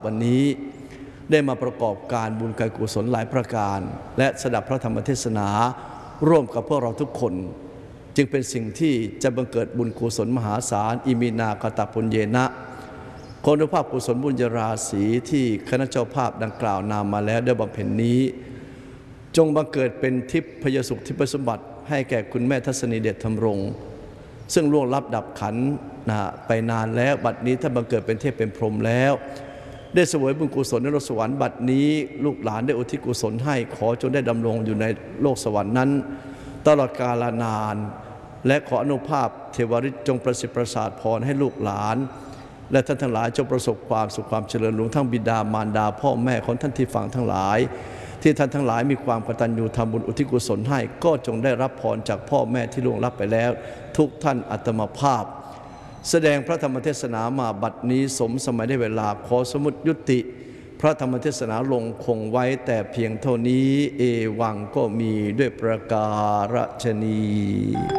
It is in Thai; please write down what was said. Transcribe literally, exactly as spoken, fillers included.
วันนี้ได้มาประกอบการบุญกุศลหลายประการและสดับพระธรรมเทศนาร่วมกับพวกเราทุกคนจึงเป็นสิ่งที่จะบังเกิดบุญกุศลมหาศาลอิมินากตปุญเยนะคุณภาพกุศลบุญญราศีที่คณะเจ้าภาพดังกล่าวนามมาแล้วได้บำเพ็ญนี้จงบังเกิดเป็นทิพยสุขทิพยสมบัติให้แก่คุณแม่ทัศนีเดชธรรมรงค์ซึ่งล่วงลับดับขันนะไปนานแล้วบัดนี้ถ้าบังเกิดเป็นเทพเป็นพรหมแล้วได้เสวยบุญกุศลในโลกสวรรค์บัดนี้ลูกหลานได้อุทิศกุศลให้ขอจงได้ดำรงอยู่ในโลกสวรรค์นั้นตลอดกาลนานและขออนุภาพเทวฤทธิ์จงประสิทธิ์ประสาทพรให้ลูกหลานและท่านทั้งหลายจงประสบความสุขความเจริญรวมทั้งบิดามารดาพ่อแม่ของท่านที่ฟังทั้งหลายที่ท่านทั้งหลายมีความกตัญญูทำบุญอุทิศกุศลให้ก็จงได้รับพรจากพ่อแม่ที่ล่วงลับไปแล้วทุกท่านอัตมภาพแสดงพระธรรมเทศนามาบัดนี้สมสมัยได้เวลาขอสมุติยุติพระธรรมเทศนาลงคงไว้แต่เพียงเท่านี้เอวังก็มีด้วยประการฉะนี้